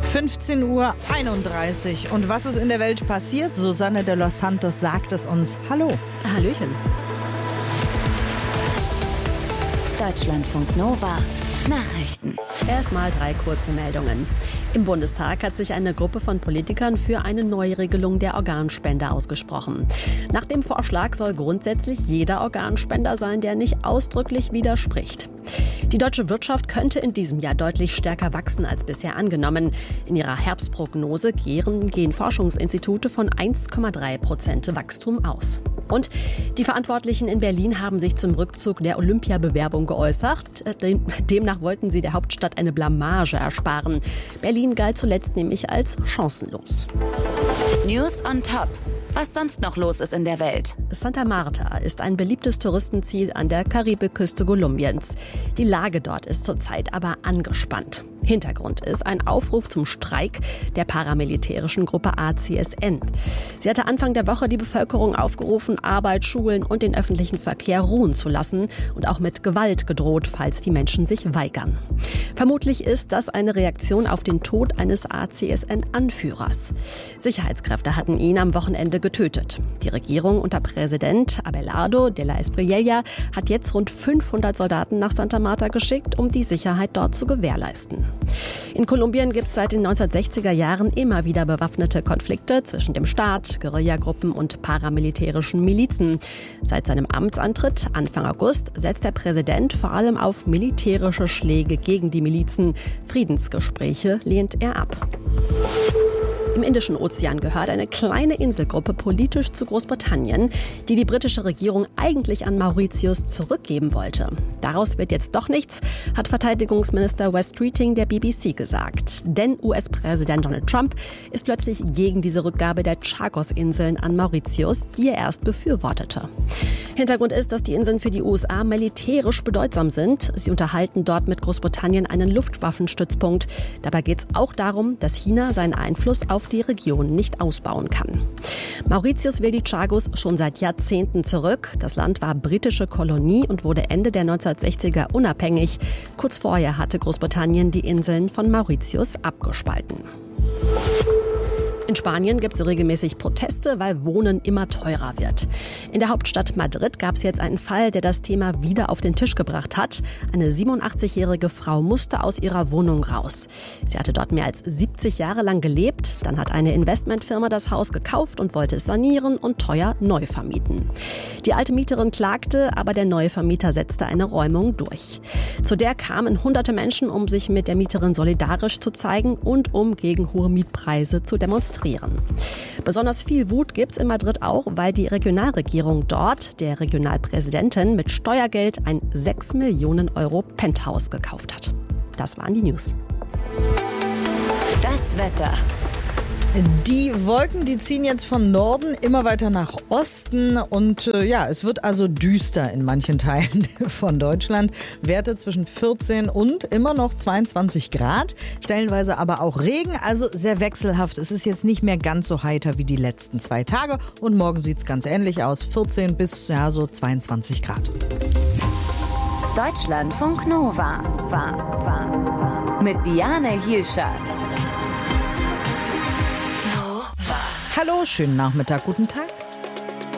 15:31 Uhr. Und was ist in der Welt passiert? Susanne de los Santos sagt es uns. Hallo. Hallöchen. Deutschlandfunk Nova. Nachrichten. Erstmal 3 kurze Meldungen. Im Bundestag hat sich eine Gruppe von Politikern für eine Neuregelung der Organspende ausgesprochen. Nach dem Vorschlag soll grundsätzlich jeder Organspender sein, der nicht ausdrücklich widerspricht. Die deutsche Wirtschaft könnte in diesem Jahr deutlich stärker wachsen als bisher angenommen. In ihrer Herbstprognose gehen Forschungsinstitute von 1,3% Wachstum aus. Und die Verantwortlichen in Berlin haben sich zum Rückzug der Olympiabewerbung geäußert. Demnach wollten sie der Hauptstadt eine Blamage ersparen. Berlin galt zuletzt nämlich als chancenlos. News on Top. Was sonst noch los ist in der Welt. Santa Marta ist ein beliebtes Touristenziel an der Karibikküste Kolumbiens. Die Lage dort ist zurzeit aber angespannt. Hintergrund ist ein Aufruf zum Streik der paramilitärischen Gruppe ACSN. Sie hatte Anfang der Woche die Bevölkerung aufgerufen, Arbeit, Schulen und den öffentlichen Verkehr ruhen zu lassen und auch mit Gewalt gedroht, falls die Menschen sich weigern. Vermutlich ist das eine Reaktion auf den Tod eines ACSN-Anführers. Sicherheitskräfte hatten ihn am Wochenende getötet. Die Regierung unter Präsident Abelardo de la Espriella hat jetzt rund 500 Soldaten nach Santa Marta geschickt, um die Sicherheit dort zu gewährleisten. In Kolumbien gibt es seit den 1960er Jahren immer wieder bewaffnete Konflikte zwischen dem Staat, Guerillagruppen und paramilitärischen Milizen. Seit seinem Amtsantritt Anfang August setzt der Präsident vor allem auf militärische Schläge gegen die Milizen. Friedensgespräche lehnt er ab. Im Indischen Ozean gehört eine kleine Inselgruppe politisch zu Großbritannien, die die britische Regierung eigentlich an Mauritius zurückgeben wollte. Daraus wird jetzt doch nichts, hat Verteidigungsminister Wes Streeting der BBC gesagt. Denn US-Präsident Donald Trump ist plötzlich gegen diese Rückgabe der Chagos-Inseln an Mauritius, die er erst befürwortete. Hintergrund ist, dass die Inseln für die USA militärisch bedeutsam sind. Sie unterhalten dort mit Großbritannien einen Luftwaffenstützpunkt. Dabei geht es auch darum, dass China seinen Einfluss auf die Region nicht ausbauen kann. Mauritius will die Chagos schon seit Jahrzehnten zurück. Das Land war britische Kolonie und wurde Ende der 1960er unabhängig. Kurz vorher hatte Großbritannien die Inseln von Mauritius abgespalten. In Spanien gibt es regelmäßig Proteste, weil Wohnen immer teurer wird. In der Hauptstadt Madrid gab es jetzt einen Fall, der das Thema wieder auf den Tisch gebracht hat. Eine 87-jährige Frau musste aus ihrer Wohnung raus. Sie hatte dort mehr als 70 Jahre lang gelebt. Dann hat eine Investmentfirma das Haus gekauft und wollte es sanieren und teuer neu vermieten. Die alte Mieterin klagte, aber der neue Vermieter setzte eine Räumung durch. Zu der kamen hunderte Menschen, um sich mit der Mieterin solidarisch zu zeigen und um gegen hohe Mietpreise zu demonstrieren. Besonders viel Wut gibt's in Madrid auch, weil die Regionalregierung dort der Regionalpräsidentin mit Steuergeld ein 6 Millionen Euro Penthouse gekauft hat. Das waren die News. Das Wetter. Die Wolken, die ziehen jetzt von Norden immer weiter nach Osten und es wird also düster in manchen Teilen von Deutschland. Werte zwischen 14 und immer noch 22 Grad, stellenweise aber auch Regen, also sehr wechselhaft. Es ist jetzt nicht mehr ganz so heiter wie die letzten 2 Tage und morgen sieht es ganz ähnlich aus, 14 bis so 22 Grad. Deutschlandfunk Nova. Mit Diane Hielscher. Hallo, schönen Nachmittag, guten Tag.